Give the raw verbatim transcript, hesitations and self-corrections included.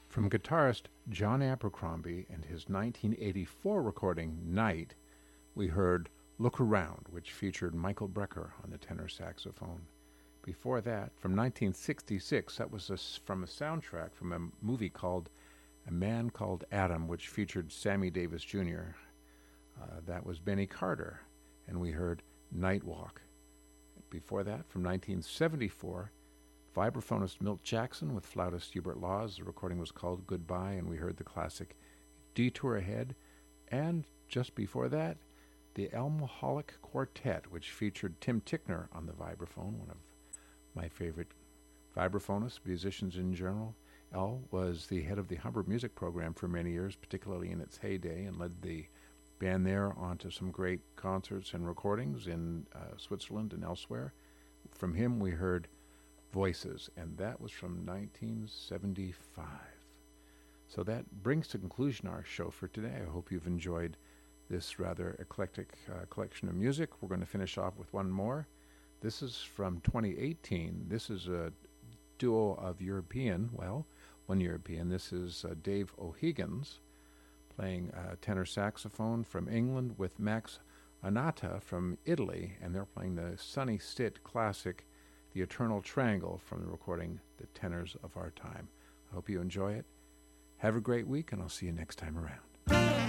From guitarist John Abercrombie and his nineteen eighty-four recording Night, we heard Look Around, which featured Michael Brecker on the tenor saxophone. Before that, from nineteen sixty-six, that was a, from a soundtrack from a movie called A Man Called Adam, which featured Sammy Davis Junior Uh, that was Benny Carter, and we heard Night Walk. Before that, from nineteen seventy-four, vibraphonist Milt Jackson with flautist Hubert Laws. The recording was called Goodbye, and we heard the classic Detour Ahead. And just before that, the Almaholic Quartet, which featured Tim Tickner on the vibraphone, one of my favorite vibraphonists, musicians in general. Al was the head of the Hubbard Music Program for many years, particularly in its heyday, and led the band there onto some great concerts and recordings in uh, Switzerland and elsewhere. From him, we heard Voices, and that was from nineteen seventy-five. So that brings to conclusion our show for today. I hope you've enjoyed this rather eclectic uh, collection of music. We're going to finish off with one more. This is from twenty eighteen. This is a duo of European, well, one European. This is uh, Dave O'Higgins playing uh, tenor saxophone from England with Max Anata from Italy, and they're playing the Sonny Stitt classic The Eternal Triangle from the recording The Tenors of Our Time. I hope you enjoy it. Have a great week, and I'll see you next time around.